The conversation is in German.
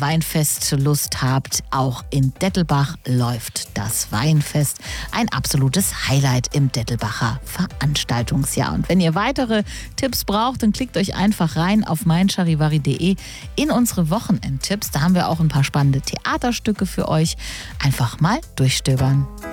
Weinfest Lust habt, auch in Dettelbach läuft das Weinfest. Ein absolutes Highlight im Dettelbacher Veranstaltungsjahr. Und wenn ihr weitere Tipps braucht, dann klickt euch einfach rein auf meincharivari.de in unsere Wochenendtipps. Da haben wir auch ein paar spannende Theaterstücke für euch. Einfach mal durchstöbern.